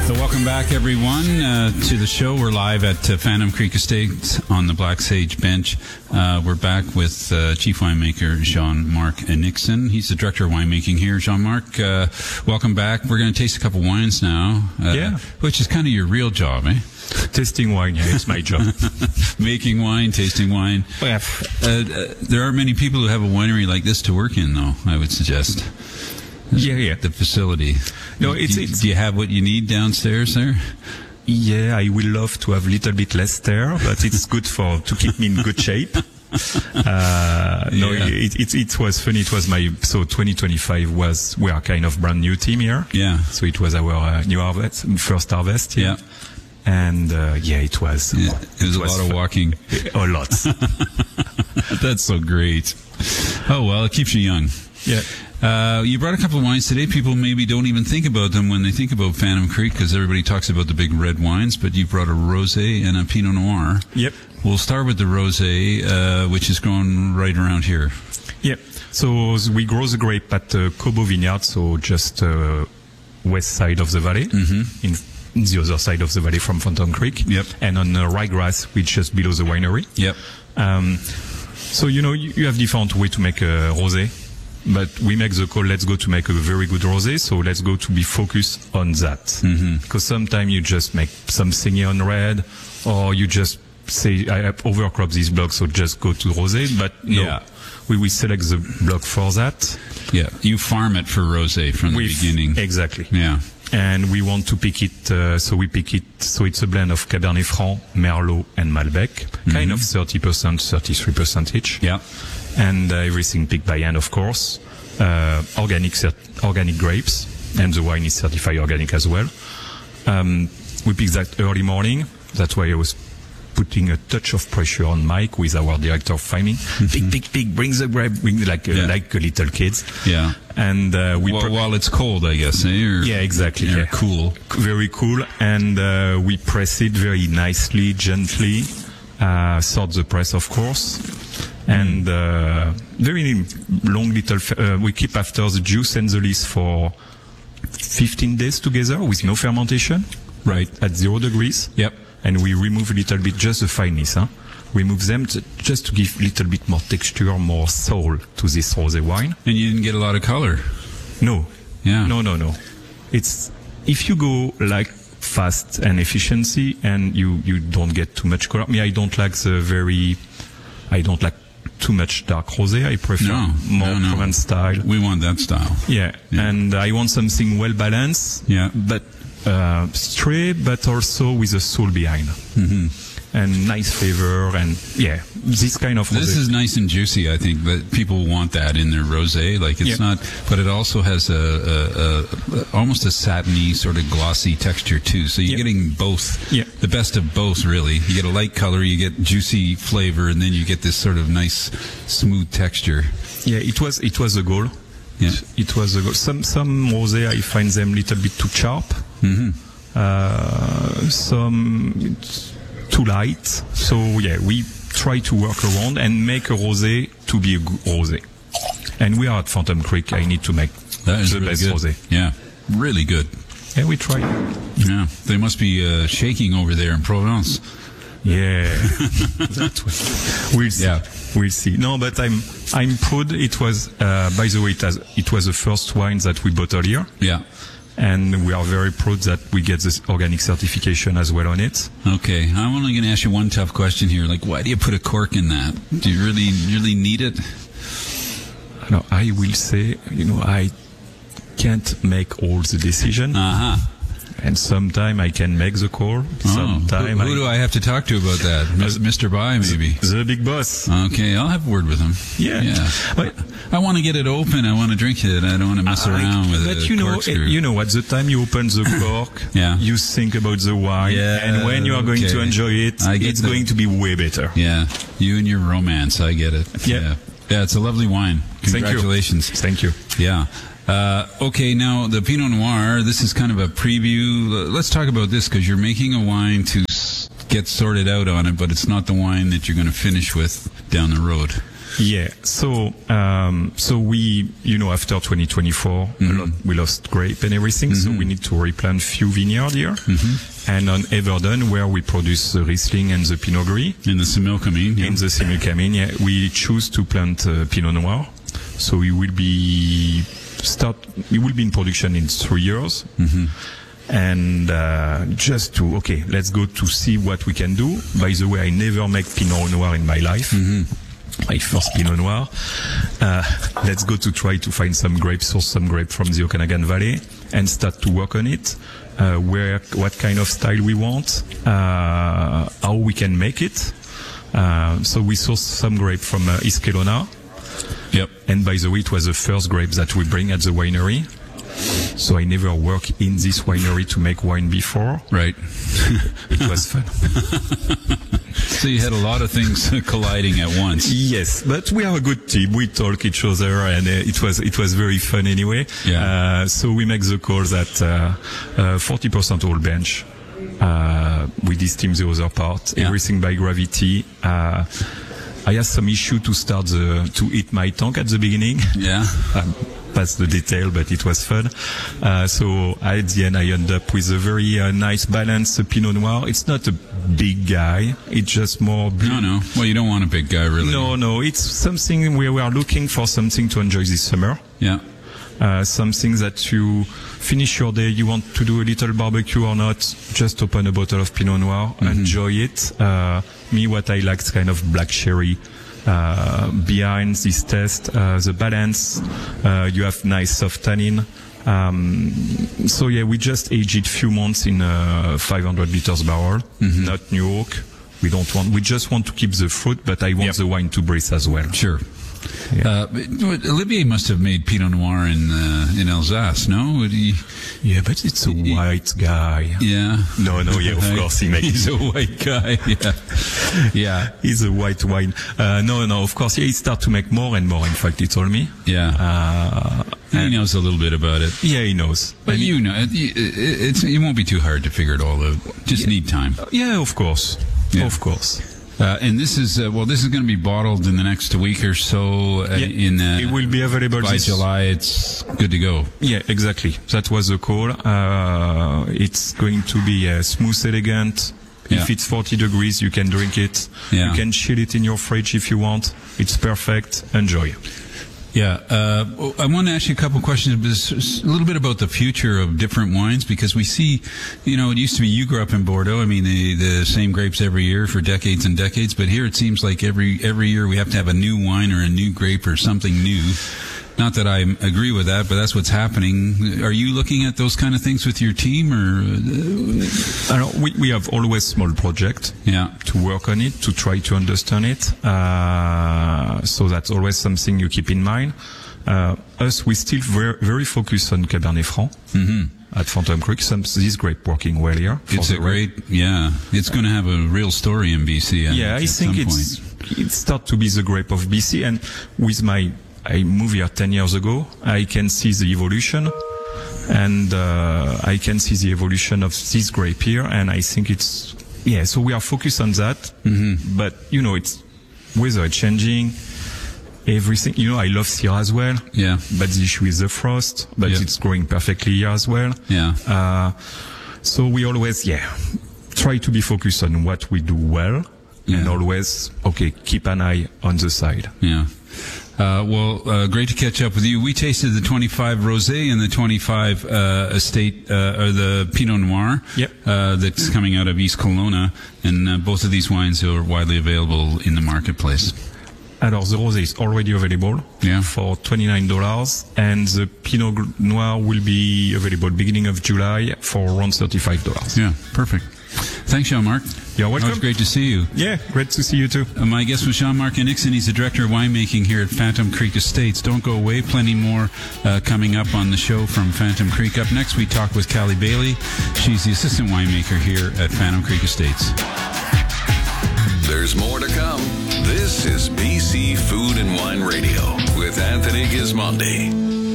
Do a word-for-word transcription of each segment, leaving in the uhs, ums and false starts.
So welcome back, everyone, uh, to the show. We're live at uh, Phantom Creek Estate on the Black Sage bench. Uh, we're back with uh, Chief Winemaker Jean-Marc Nixon. He's the Director of Winemaking here. Jean-Marc, uh, welcome back. We're going to taste a couple wines now. Uh, yeah. Which is kind of your real job, eh? Tasting wine, yeah, it's my job. Making wine, tasting wine. Yeah. Uh, uh, there aren't many people who have a winery like this to work in, though, I would suggest. Yeah, yeah. The facility. No, it's, do, it's, do you have what you need downstairs there? Yeah, I will love to have a little bit less there, but it's good for to keep me in good shape. Uh, no, yeah. it, it it was funny. It was my so twenty twenty-five was we are kind of brand new team here. Yeah. So it was our uh, new harvest, first harvest. Yeah. And uh, yeah, it was. Yeah, it was it a was lot of walking. A lot. That's so great. Oh well, it keeps you young. Yeah. Uh, you brought a couple of wines today. People maybe don't even think about them when they think about Phantom Creek because everybody talks about the big red wines, but you brought a rosé and a Pinot Noir. Yep. We'll start with the rosé, uh, which is grown right around here. Yep. So we grow the grape at uh, Cobo Vineyard, so just uh, west side of the valley, mm-hmm. in the other side of the valley from Phantom Creek. Yep. And on uh, ryegrass, which is just below the winery. Yep. Um, so, you know, you, you have different way to make a rosé. But we make the call, let's go to make a very good rosé, so let's go to be focused on that. Mm-hmm. Because sometimes you just make something on red, or you just say, I have overcrop this block, so just go to rosé. But no, yeah. we will select the block for that. Yeah, you farm it for rosé from the we beginning. Exactly. Yeah. And we want to pick it, uh, so we pick it, so it's a blend of Cabernet Franc, Merlot, and Malbec, mm-hmm. kind of thirty percent, thirty-three percent each. Yeah. And uh, everything picked by hand, of course. Uh, organic, cert- organic grapes, and the wine is certified organic as well. Um, we picked that early morning. That's why I was putting a touch of pressure on Mike, who is our director of farming. Mm-hmm. Pick, pick, pick, bring the grape, bring like uh, yeah. like uh, little kids. Yeah. And uh, we well, pre- while it's cold, I guess. Eh? Or, yeah, exactly. Yeah. Yeah. Cool. Very cool. And uh, we press it very nicely, gently. Uh, sort the press, of course. And uh, very long little. F- uh, we keep after the juice and the lees for fifteen days together with no fermentation, right at zero degrees. Yep. And we remove a little bit just the fineness. Huh? Remove them to, just to give a little bit more texture, more soul to this rosé wine. And you didn't get a lot of color. No. Yeah. No, no, no. It's if you go like fast and efficiency, and you you don't get too much color. Me, I don't like the very. I don't like too much dark rosé. I prefer no, more no, no. Provence style. We want that style. Yeah. yeah, and I want something well balanced. Yeah, but uh, straight, but also with a soul behind, mm-hmm. and nice flavor, and yeah, this kind of. This rosé. is nice and juicy. I think that people want that in their rosé. Like it's yeah. not, but it also has a, a, a almost a satiny sort of glossy texture too. So you're yeah. getting both, yeah. the best of both. Really, you get a light color, you get juicy flavor, and then you get this sort of nice, smooth texture. Yeah, it was it was the goal. Yeah, it was the goal. Some some rosé I find them a little bit too sharp. Mm-hmm. Uh, some it's too light. So yeah, we try to work around and make a rosé to be a good rosé. And we are at Phantom Creek. I need to make that is the really best good. rosé. Yeah, really good. Yeah, we try. Yeah, they must be uh, shaking over there in Provence. Yeah, that way. We'll see. Yeah. We'll see. No, but I'm I'm proud. It was, uh, by the way, it, has, it was the first wine that we bought earlier. Yeah. And we are very proud that we get this organic certification as well on it. Okay, I'm only going to ask you one tough question here. Like, why do you put a cork in that? Do you really, really need it? No, I will say, you know, I can't make all the decision. Uh-huh. And sometime I can make the call. Sometime oh, who, who I, do I have to talk to about that? Mister Bai, maybe? The, the big boss. Okay, I'll have a word with him. Yeah. yeah. But I want to get it open. I want to drink it. I don't want to mess I, around with but it. But you know, you know, at the time you open the cork, yeah. you think about the wine. Yeah, and when you are going okay. to enjoy it, it's the, going to be way better. Yeah. You and your romance. I get it. Yeah. Yeah, yeah it's a lovely wine. Congratulations. Thank you. Thank you. Yeah. Uh, okay, now the Pinot Noir, this is kind of a preview. Let's talk about this because you're making a wine to get sorted out on it, but it's not the wine that you're going to finish with down the road. Yeah. So, um, so we, you know, after twenty twenty-four, mm-hmm. a lot, we lost grape and everything. Mm-hmm. So we need to replant few vineyard here. Mm-hmm. And on Everden, where we produce the Riesling and the Pinot Gris. In the Similkameen. Yeah. In the Similkameen, yeah. We choose to plant uh, Pinot Noir. So we will be start, we will be in production in three years. Mm-hmm. And uh, just to, okay, let's go to see what we can do. By the way, I never make Pinot Noir in my life. Mm-hmm. My first Pinot Noir. Uh, let's go to try to find some grapes, source some grape from the Okanagan Valley and start to work on it. Uh, where, what kind of style we want, uh, how we can make it. Uh, so we source some grape from uh, East Kelowna. Yep. And by the way, it was the first grape that we bring at the winery. So I never worked in this winery to make wine before. Right. It was fun. So you had a lot of things colliding at once. Yes, but we are a good team. We talk each other, and uh, it was it was very fun anyway. Yeah. Uh, so we make the call that uh, uh, forty percent all bench. Uh, we distill the other part. Yeah. Everything by gravity. Uh, I had some issue to start the to eat my tank at the beginning. Yeah. Um, That's the detail, but it was fun. Uh, so at the end, I end up with a very uh, nice balanced Pinot Noir. It's not a big guy. It's just more... No, no. Well, you don't want a big guy, really. No, no. It's something where we are looking for something to enjoy this summer. Yeah. Uh, something that you finish your day, you want to do a little barbecue or not, just open a bottle of Pinot Noir, mm-hmm. enjoy it. Uh, me, what I like is kind of black sherry. Uh, behind this test, uh, the balance, uh, you have nice soft tannin. Um, so yeah, we just aged it few months in a five hundred liters barrel, mm-hmm. not New Oak. We don't want, we just want to keep the fruit, but I want yep. the wine to breathe as well. Sure. Yeah. Uh, Olivier must have made Pinot Noir in uh, in Alsace, no? Would he? Yeah, but it's a he, white guy. Yeah. No, no, yeah, of course he makes. He's a white guy. Yeah. Yeah. He's a white wine. Uh, no, no, of course, yeah, he started to make more and more. In fact, he told me. Yeah. Uh, he knows a little bit about it. Yeah, he knows. But and you he, know, it, it, it's it won't be too hard to figure it all out. Just yeah, need time. Yeah, of course. Yeah. Of course. Uh, and this is uh, well. This is going to be bottled in the next week or so. Uh, yeah, in uh, it will be available by this... July. It's good to go. Yeah, exactly. That was the call. Uh, it's going to be uh, smooth, elegant. Yeah. If it's forty degrees, you can drink it. Yeah. You can chill it in your fridge if you want. It's perfect. Enjoy. Yeah, uh, I want to ask you a couple of questions, a little bit about the future of different wines, because we see, you know, it used to be you grew up in Bordeaux. I mean, the, the same grapes every year for decades and decades, but here it seems like every every year we have to have a new wine or a new grape or something new. Not that I agree with that, but that's what's happening. Are you looking at those kind of things with your team, or? I don't, we we have always small project. Yeah. To work on it, to try to understand it. Uh, so that's always something you keep in mind. Uh, us, we still very very focused on Cabernet Franc. Mm-hmm. At Phantom Creek, some this grape working well here. It's a great, yeah. It's going to have a real story in B C. I yeah, I think it's point. It start to be the grape of B C, and with my I moved here ten years ago. I can see the evolution, and uh, I can see the evolution of this grape here, and I think it's, yeah, so we are focused on that. Mm-hmm. But, you know, it's weather changing, everything. You know, I love Syrah as well. Yeah. But the issue is the frost, but yeah. It's growing perfectly here as well. Yeah. Uh, so we always, yeah, try to be focused on what we do well, yeah. And always, okay, keep an eye on the side. Yeah. Uh, well, uh, great to catch up with you. We tasted the twenty-five Rosé and the twenty-five uh, Estate, uh, or the Pinot Noir. Yep. Uh, that's coming out of East Kelowna, and uh, both of these wines are widely available in the marketplace. Alors, the Rosé is already available, yeah. For twenty-nine dollars, and the Pinot Noir will be available beginning of July for around thirty-five dollars. Yeah, perfect. Thanks, Jean-Marc. You're welcome. It was great to see you. Yeah, great to see you too. Uh, my guest was Jean-Marc Henningsen. He's the director of winemaking here at Phantom Creek Estates. Don't go away. Plenty more uh, coming up on the show from Phantom Creek. Up next, we talk with Callie Bailey. She's the assistant winemaker here at Phantom Creek Estates. There's more to come. This is B C Food and Wine Radio with Anthony Gismondi.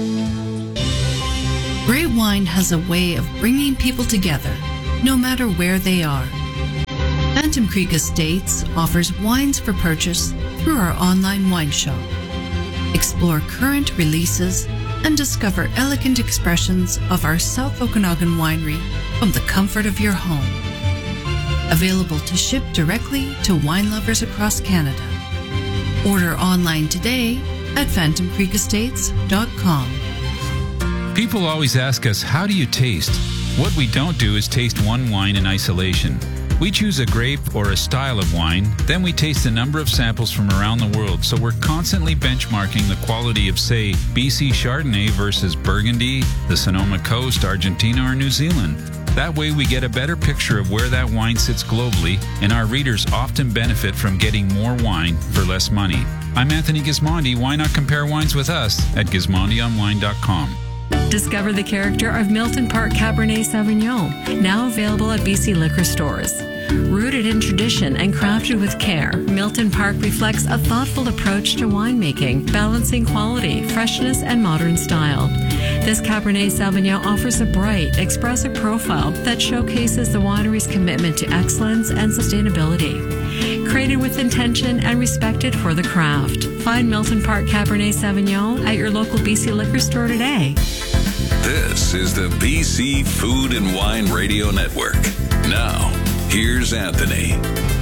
Great wine has a way of bringing people together, no matter where they are. Phantom Creek Estates offers wines for purchase through our online wine shop. Explore current releases and discover elegant expressions of our South Okanagan winery from the comfort of your home. Available to ship directly to wine lovers across Canada. Order online today at phantom creek estates dot com. People always ask us, how do you taste? What we don't do is taste one wine in isolation. We choose a grape or a style of wine, then we taste a number of samples from around the world, so we're constantly benchmarking the quality of, say, B C Chardonnay versus Burgundy, the Sonoma Coast, Argentina, or New Zealand. That way we get a better picture of where that wine sits globally, and our readers often benefit from getting more wine for less money. I'm Anthony Gismondi. Why not compare wines with us at gismondi on wine dot com. Discover the character of Milton Park Cabernet Sauvignon, now available at B C liquor stores. Rooted in tradition and crafted with care, Milton Park reflects a thoughtful approach to winemaking, balancing quality, freshness, and modern style. This Cabernet Sauvignon offers a bright, expressive profile that showcases the winery's commitment to excellence and sustainability. Created with intention and respected for the craft. Find Milton Park Cabernet Sauvignon at your local B C liquor store today. This is the B C Food and Wine Radio Network. Now, here's Anthony.